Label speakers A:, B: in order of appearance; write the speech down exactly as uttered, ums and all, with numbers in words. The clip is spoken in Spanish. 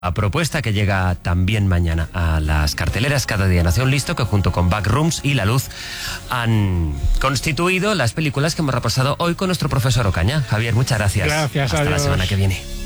A: La propuesta que llega también mañana a las carteleras. Cada día nace un listo, que junto con Backrooms y La Luz han constituido las películas que hemos repasado hoy con nuestro profesor Ocaña. Javier, muchas gracias.
B: Gracias,
A: Hasta
B: adiós.
A: la semana que viene.